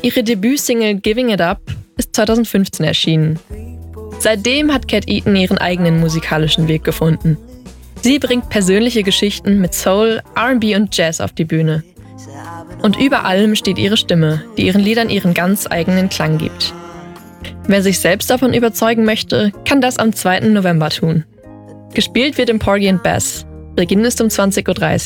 Ihre Debütsingle Giving It Up ist 2015 erschienen. Seitdem hat Cat Eaton ihren eigenen musikalischen Weg gefunden. Sie bringt persönliche Geschichten mit Soul, R&B und Jazz auf die Bühne. Und über allem steht ihre Stimme, die ihren Liedern ihren ganz eigenen Klang gibt. Wer sich selbst davon überzeugen möchte, kann das am 2. November tun. Gespielt wird im Porgy & Bess. Beginn ist um 20:30 Uhr.